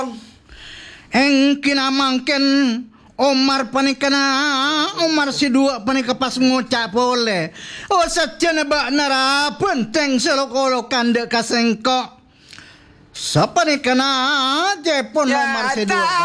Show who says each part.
Speaker 1: Eng kinamangken Omar panikana Omar si dua panika pas ngucap boleh. Oh satya ba nara penteng selokolo kande kasengko. Sa panikana Jepon Omar si dua.